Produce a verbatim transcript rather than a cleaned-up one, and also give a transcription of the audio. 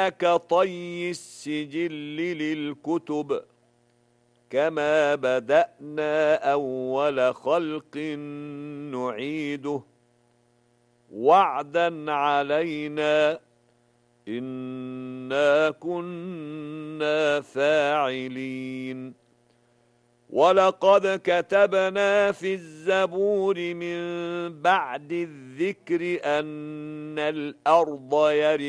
كطي السجل للكتب كما بدأنا أول خلق نعيده وعدا علينا إنا كنا فاعلين ولقد كتبنا في الزبور من بعد الذكر أن الأرض يرث